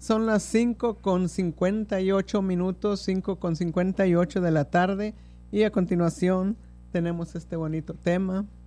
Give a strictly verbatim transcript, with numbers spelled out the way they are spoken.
Son las cinco con cincuenta y ocho minutos, cinco con cincuenta y ocho de la tarde, y a continuación tenemos este bonito tema.